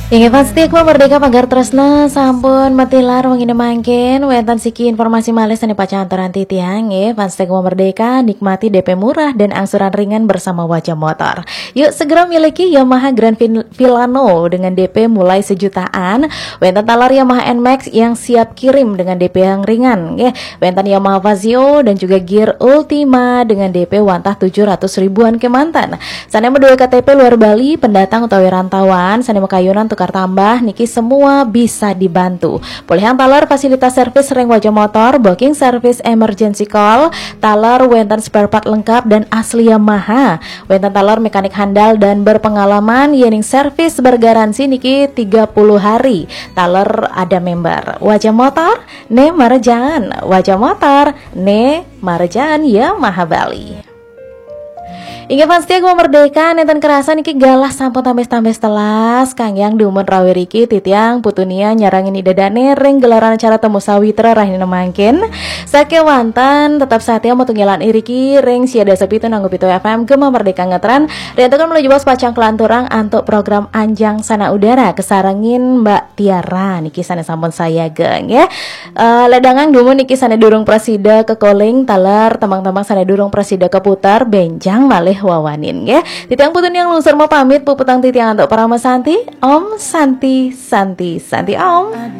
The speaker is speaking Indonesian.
Ingat pasti aku merdeka pagar tresna sampun matilar wangine mangkin wentan siki informasi males ane pacantoran titiang pasti aku merdeka nikmati DP murah dan angsuran ringan bersama Wajah Motor. Yuk segera miliki Yamaha Grand Villano dengan DP mulai sejutaan, wentan talar Yamaha NMAX yang siap kirim dengan DP yang ringan wentan Yamaha Vazio dan juga Gear Ultima dengan DP wantah 700 ribuan kemantan. Sana medua KTP luar Bali pendatang utawi rantauan sana makayunan tukar tambah niki semua bisa dibantu. Pulihan talar fasilitas servis reng Wajah Motor, booking service emergency call, talar wentan spare part lengkap dan asli Yamaha. Wentan talar mekanik handal dan berpengalaman yening servis bergaransi niki 30 hari. Talar ada member Wajah Motor, ne Marjan. Wajah Motor, ne Marjan Yamaha Bali. Ingat pasti aku merdeka neten kerasa niki galah sampun tambes-tambes telas kang yang dumun rawi riki titiang putunia nyarangin idadane reng gelaran acara temu sawitra rahina mangkin sake wantan tetap saatnya mau tunggilan iriki reng siada sepi itu nanggup itu FM gema merdeka ngetran rentukan menuju bos pacang kelanturang untuk program Anjang Sana Udara kesarangin Mbak Tiara niki sana sampun saya geng ledangan dumun niki sana durung presida ke koling talar tamang-tamang sana durung presida keputar benjang malih wawanin titiang putun yang lungsur mau pamit puputang titiang untuk para Santi Om Santi Om.